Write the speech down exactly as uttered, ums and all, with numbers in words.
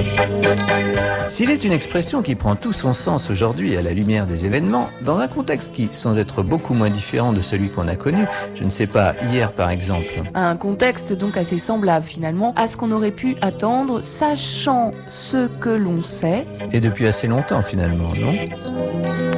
S'il est une expression qui prend tout son sens aujourd'hui à la lumière des événements, dans un contexte qui, sans être beaucoup moins différent de celui qu'on a connu, je ne sais pas, hier par exemple. Un contexte donc assez semblable finalement à ce qu'on aurait pu attendre, sachant ce que l'on sait. Et depuis assez longtemps finalement, non ?